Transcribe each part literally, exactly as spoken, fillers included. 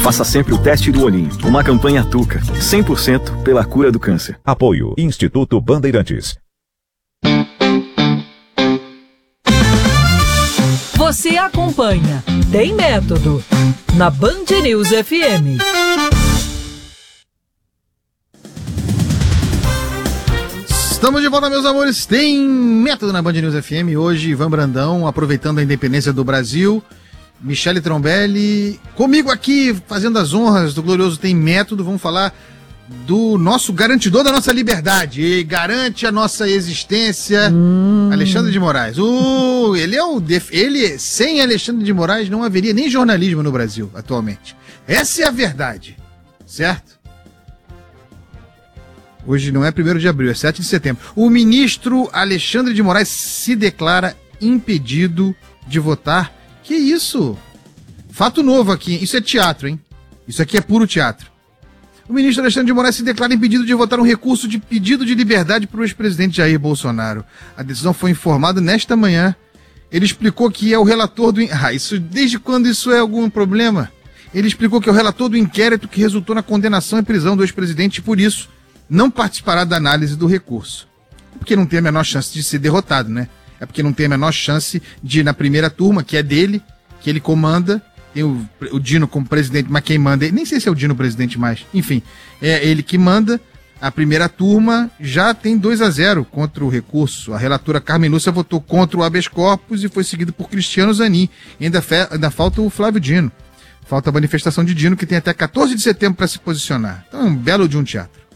Faça sempre o teste do olhinho. Uma campanha Tuca, cem por cento pela cura do câncer. Apoio Instituto Bandeirantes. Você acompanha Tem Método na Band News F M. Estamos de volta, meus amores. Tem Método na Band News F M. Hoje, Ivan Brandão, aproveitando a independência do Brasil. Michele Trombelli, comigo aqui, fazendo as honras do glorioso Tem Método. Vamos falar do nosso garantidor da nossa liberdade. E garante a nossa existência, hum. Alexandre de Moraes. Uh, ele é o def... ele, sem Alexandre de Moraes, não haveria nem jornalismo no Brasil, atualmente. Essa é a verdade, certo? Hoje não é primeiro de abril, é sete de setembro. O ministro Alexandre de Moraes se declara impedido de votar. Que isso? Fato novo aqui. Isso é teatro, hein? Isso aqui é puro teatro. O ministro Alexandre de Moraes se declara impedido de votar um recurso de pedido de liberdade para o ex-presidente Jair Bolsonaro. A decisão foi informada nesta manhã. Ele explicou que é o relator do... Ah, isso, desde quando isso é algum problema? Ele explicou que é o relator do inquérito que resultou na condenação e prisão do ex-presidente e, por isso, não participará da análise do recurso. Porque não tem a menor chance de ser derrotado, né? É porque não tem a menor chance de ir na primeira turma, que é dele, que ele comanda. Tem o, o Dino como presidente, mas quem manda... Nem sei se é o Dino presidente mais. Enfim, é ele que manda. A primeira turma já tem dois a zero contra o recurso. A relatora Carmen Lúcia votou contra o habeas corpus e foi seguido por Cristiano Zanin. E ainda, fe, ainda falta o Flávio Dino. Falta a manifestação de Dino, que tem até quatorze de setembro para se posicionar. Então é um belo de um teatro.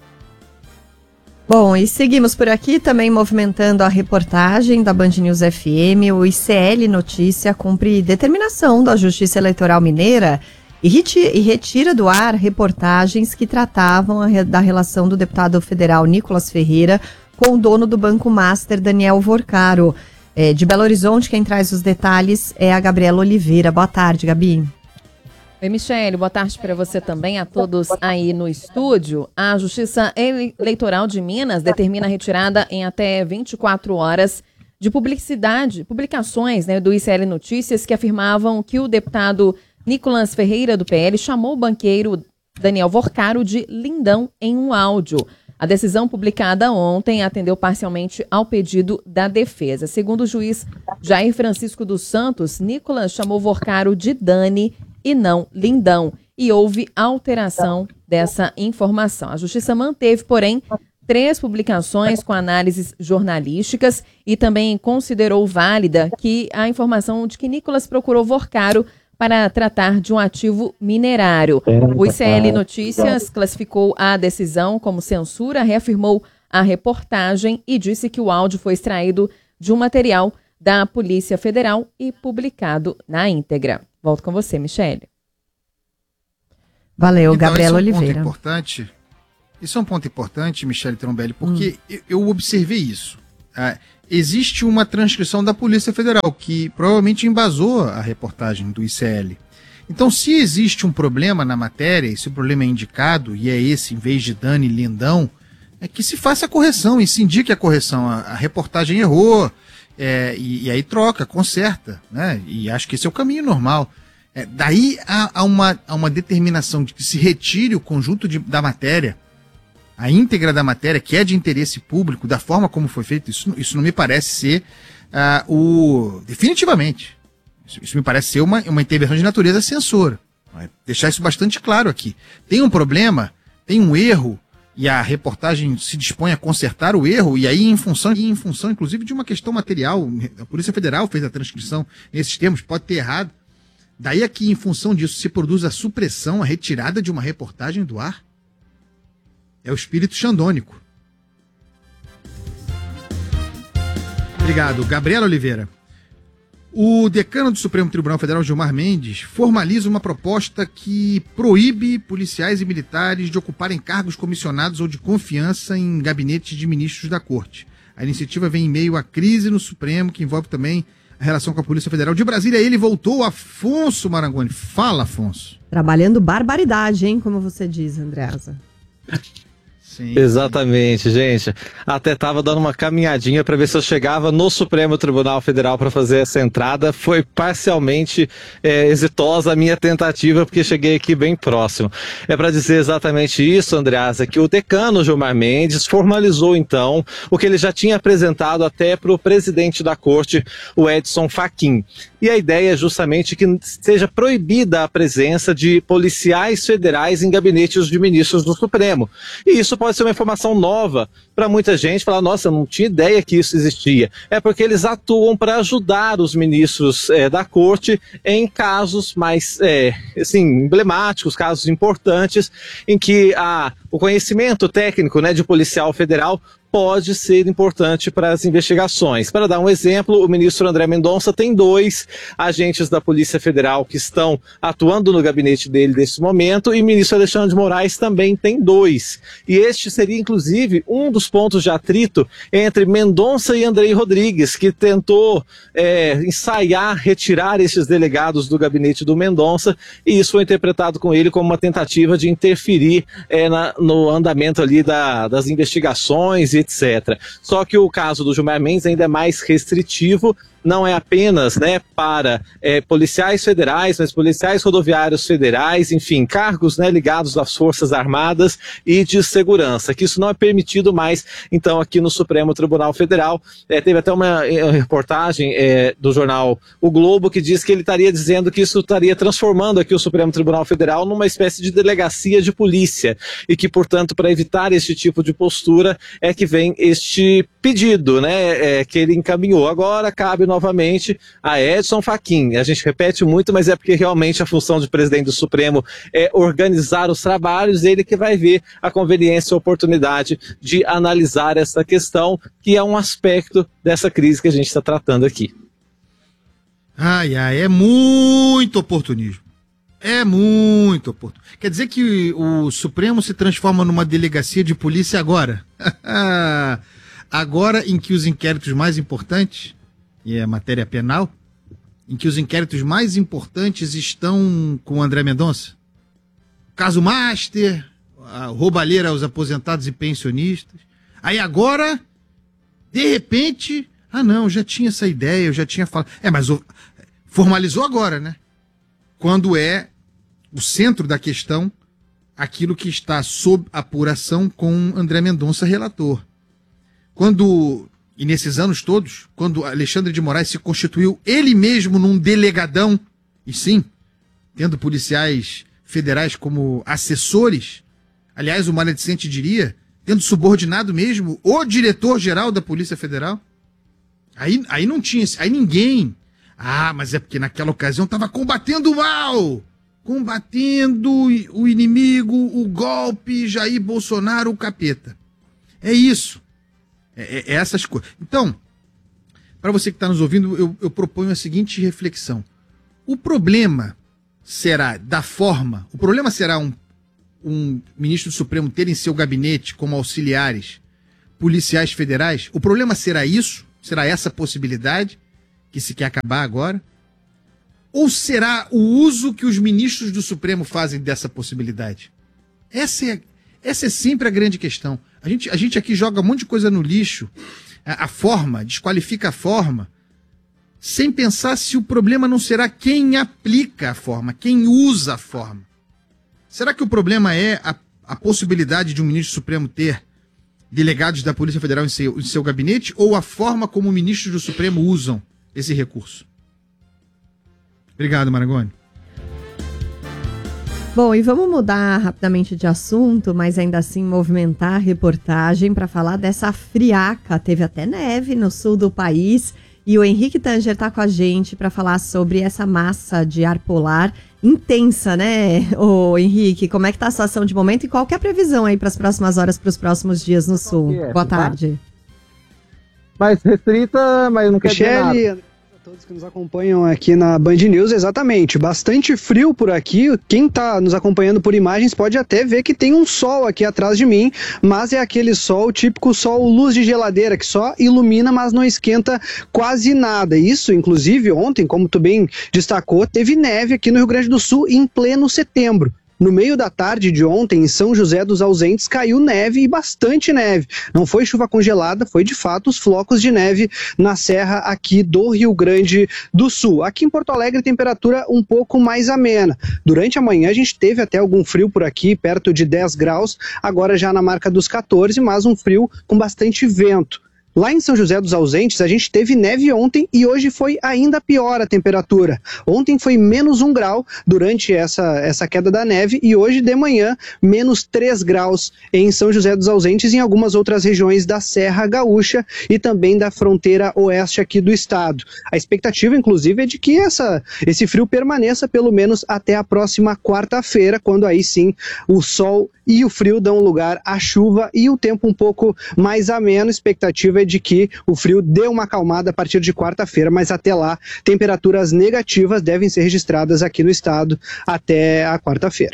Bom, e seguimos por aqui também movimentando a reportagem da Band News F M. O I C L Notícia cumpre determinação da Justiça Eleitoral Mineira e retira do ar reportagens que tratavam a, da relação do deputado federal Nicolas Ferreira com o dono do Banco Master, Daniel Vorcaro. É, de Belo Horizonte, quem traz os detalhes é a Gabriela Oliveira. Boa tarde, Gabi. Oi, Michele, boa tarde para você também, a todos aí no estúdio. A Justiça Eleitoral de Minas determina a retirada em até vinte e quatro horas de publicidade, publicações, né, do I C L Notícias que afirmavam que o deputado Nicolas Ferreira, do P L, chamou o banqueiro Daniel Vorcaro de lindão em um áudio. A decisão publicada ontem atendeu parcialmente ao pedido da defesa. Segundo o juiz Jair Francisco dos Santos, Nicolas chamou Vorcaro de Dani e não lindão, e houve alteração dessa informação. A Justiça manteve, porém, três publicações com análises jornalísticas e também considerou válida que a informação de que Nicolas procurou Vorcaro para tratar de um ativo minerário. O I C L Notícias classificou a decisão como censura, reafirmou a reportagem e disse que o áudio foi extraído de um material da Polícia Federal e publicado na íntegra. Volto com você, Michele. Valeu, então, Gabriela esse é um Oliveira. Ponto importante, isso é um ponto importante, Michele Trombelli, porque hum. eu, eu observei isso. Ah, existe uma transcrição da Polícia Federal que provavelmente embasou a reportagem do I C L. Então, se existe um problema na matéria, e se o problema é indicado, e é esse, em vez de Dani Lindão, é que se faça a correção e se indique a correção. A, a reportagem errou, É, e, e aí troca, conserta, né? E acho que esse é o caminho normal. É, daí há, há, uma, há uma determinação de que se retire o conjunto de, da matéria, a íntegra da matéria, que é de interesse público, da forma como foi feito. Isso, isso não me parece ser uh, o... definitivamente. Isso, isso me parece ser uma, uma intervenção de natureza censora. Vai deixar isso bastante claro aqui. Tem um problema, tem um erro, e a reportagem se dispõe a consertar o erro, e aí em função, em função inclusive de uma questão material, a Polícia Federal fez a transcrição nesses termos, pode ter errado, daí aqui em função disso se produz a supressão, a retirada de uma reportagem do ar, é o espírito xandônico. Obrigado, Gabriela Oliveira. O decano do Supremo Tribunal Federal, Gilmar Mendes, formaliza uma proposta que proíbe policiais e militares de ocuparem cargos comissionados ou de confiança em gabinetes de ministros da Corte. A iniciativa vem em meio à crise no Supremo, que envolve também a relação com a Polícia Federal. De Brasília, ele voltou, Afonso Marangoni. Fala, Afonso. Trabalhando barbaridade, hein, como você diz, Andreasa. Sim, Exatamente, sim. gente. Até tava dando uma caminhadinha para ver se eu chegava no Supremo Tribunal Federal para fazer essa entrada. Foi parcialmente é, exitosa a minha tentativa, porque cheguei aqui bem próximo. É para dizer exatamente isso, Andreasa, que o decano Gilmar Mendes formalizou então o que ele já tinha apresentado até para o presidente da corte, o Edson Fachin. E a ideia é justamente que seja proibida a presença de policiais federais em gabinetes de ministros do Supremo. E isso pode ser uma informação nova para muita gente, falar, nossa, eu não tinha ideia que isso existia. É porque eles atuam para ajudar os ministros é, da corte em casos mais é, assim, emblemáticos, casos importantes, em que a, o conhecimento técnico, né, de policial federal pode ser importante para as investigações. Para dar um exemplo, o ministro André Mendonça tem dois agentes da Polícia Federal que estão atuando no gabinete dele nesse momento, e o ministro Alexandre de Moraes também tem dois. E este seria, inclusive, um dos pontos de atrito entre Mendonça e Andrei Rodrigues, que tentou é, ensaiar, retirar esses delegados do gabinete do Mendonça, e isso foi interpretado com ele como uma tentativa de interferir é, na, no andamento ali da, das investigações e etcétera. Só que o caso do Gilmar Mendes ainda é mais restritivo, não é apenas, né, para é, policiais federais, mas policiais rodoviários federais, enfim, cargos, né, ligados às Forças Armadas e de segurança, que isso não é permitido mais, então, aqui no Supremo Tribunal Federal. É, teve até uma, uma reportagem é, do jornal O Globo que diz que ele estaria dizendo que isso estaria transformando aqui o Supremo Tribunal Federal numa espécie de delegacia de polícia, e que, portanto, para evitar esse tipo de postura é que vem este pedido, né, é, que ele encaminhou. Agora cabe novamente a Edson Fachin. A gente repete muito, mas é porque realmente a função de presidente do Supremo é organizar os trabalhos, ele que vai ver a conveniência e a oportunidade de analisar essa questão, que é um aspecto dessa crise que a gente está tratando aqui. Ai, ai, é muito oportunismo. É muito oportunismo. Quer dizer que o Supremo se transforma numa delegacia de polícia agora? Agora em que os inquéritos mais importantes, e é matéria penal, em que os inquéritos mais importantes estão com o André Mendonça? Caso Master, a roubalheira aos aposentados e pensionistas. Aí agora, de repente, ah não, eu já tinha essa ideia, eu já tinha falado. É, mas o, formalizou agora, né? Quando é o centro da questão aquilo que está sob apuração com André Mendonça, relator. Quando... E nesses anos todos, quando Alexandre de Moraes se constituiu ele mesmo num delegadão, e sim, tendo policiais federais como assessores, aliás, o maledicente diria, tendo subordinado mesmo o diretor-geral da Polícia Federal, aí, aí não tinha, aí ninguém, ah, mas é porque naquela ocasião estava combatendo o mal, combatendo o inimigo, o golpe, Jair Bolsonaro, o capeta. É isso. É, é essas coisas. Então, para você que está nos ouvindo, eu, eu proponho a seguinte reflexão. O problema será da forma, o problema será um, um ministro do Supremo ter em seu gabinete como auxiliares policiais federais? O problema será isso? Será essa possibilidade que se quer acabar agora? Ou será o uso que os ministros do Supremo fazem dessa possibilidade? Essa é, essa é sempre a grande questão. A gente, a gente aqui joga um monte de coisa no lixo, a, a forma, desqualifica a forma, sem pensar se o problema não será quem aplica a forma, quem usa a forma. Será que o problema é a, a possibilidade de um ministro Supremo ter delegados da Polícia Federal em seu, em seu gabinete, ou a forma como ministros do Supremo usam esse recurso? Obrigado, Marangoni. Bom, e vamos mudar rapidamente de assunto, mas ainda assim movimentar a reportagem para falar dessa friaca. Teve até neve no sul do país e o Henrique Tanger está com a gente para falar sobre essa massa de ar polar intensa, né, ô Henrique? Como é que tá a situação de momento e qual que é a previsão aí para as próximas horas, para os próximos dias no sul? É, Boa tarde. Mais restrita, mas não quer dizer nada. Todos que nos acompanham aqui na Band News, exatamente, bastante frio por aqui. Quem está nos acompanhando por imagens pode até ver que tem um sol aqui atrás de mim, mas é aquele sol típico sol luz de geladeira, que só ilumina, mas não esquenta quase nada. Isso, inclusive, ontem, como tu bem destacou, teve neve aqui no Rio Grande do Sul em pleno setembro. No meio da tarde de ontem, em São José dos Ausentes, caiu neve e bastante neve. Não foi chuva congelada, foi de fato os flocos de neve na serra aqui do Rio Grande do Sul. Aqui em Porto Alegre, temperatura um pouco mais amena. Durante a manhã a gente teve até algum frio por aqui, perto de dez graus, agora já na marca dos quatorze, mas um frio com bastante vento. Lá em São José dos Ausentes, a gente teve neve ontem e hoje foi ainda pior a temperatura. Ontem foi menos um grau durante essa, essa queda da neve e hoje de manhã, menos três graus em São José dos Ausentes e em algumas outras regiões da Serra Gaúcha e também da fronteira oeste aqui do estado. A expectativa, inclusive, é de que essa, esse frio permaneça pelo menos até a próxima quarta-feira, quando aí sim o sol e o frio dão lugar à chuva e o tempo um pouco mais ameno. A expectativa é de que o frio dê uma acalmada a partir de quarta-feira, mas até lá, temperaturas negativas devem ser registradas aqui no estado até a quarta-feira.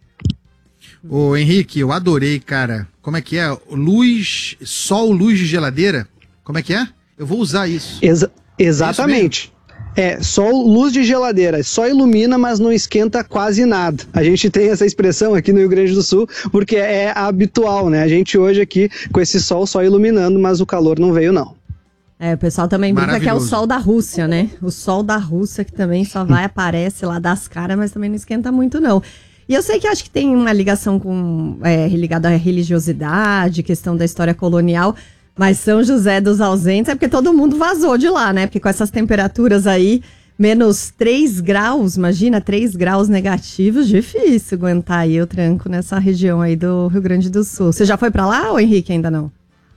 Ô Henrique, eu adorei, cara. Como é que é? Luz, sol, luz de geladeira? Como é que é? Eu vou usar isso. Exa- exatamente. É, só luz de geladeira, só ilumina, mas não esquenta quase nada. A gente tem essa expressão aqui no Rio Grande do Sul, porque é habitual, né? A gente hoje aqui com esse sol só iluminando, mas o calor não veio, não. É, o pessoal também brinca que é o sol da Rússia, né? O sol da Rússia que também só vai, aparece lá das caras, mas também não esquenta muito, não. E eu sei que acho que tem uma ligação com, é, ligada à religiosidade, questão da história colonial, mas São José dos Ausentes é porque todo mundo vazou de lá, né? Porque com essas temperaturas aí, menos três graus, imagina, três graus negativos, difícil aguentar aí o tranco nessa região aí do Rio Grande do Sul. Você já foi pra lá, ou Henrique, ainda não?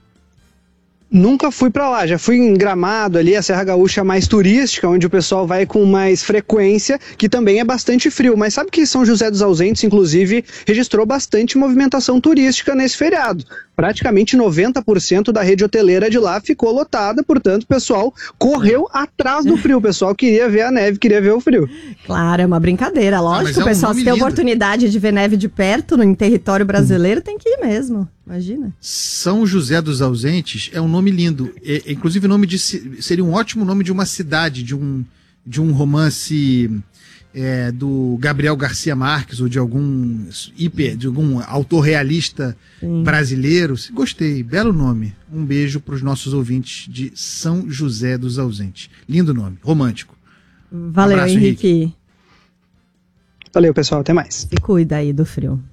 Nunca fui pra lá, já fui em Gramado ali, a Serra Gaúcha mais turística, onde o pessoal vai com mais frequência, que também é bastante frio, mas sabe que São José dos Ausentes, inclusive, registrou bastante movimentação turística nesse feriado. Praticamente noventa por cento da rede hoteleira de lá ficou lotada, portanto o pessoal correu atrás do frio, o pessoal queria ver a neve, queria ver o frio. Claro, é uma brincadeira, lógico, ah, o pessoal é um se tem lindo. Oportunidade de ver neve de perto, no em território brasileiro, tem que ir mesmo, imagina. São José dos Ausentes é um nome lindo. É, é, inclusive, nome de, seria um ótimo nome de uma cidade, de um, de um romance é, do Gabriel Garcia Marques ou de algum hiper, de algum autor realista Sim. brasileiro. Gostei, belo nome. Um beijo para os nossos ouvintes de São José dos Ausentes. Lindo nome, romântico. Valeu, um abraço, Henrique. Henrique. Valeu, pessoal, até mais. Se cuida aí do frio.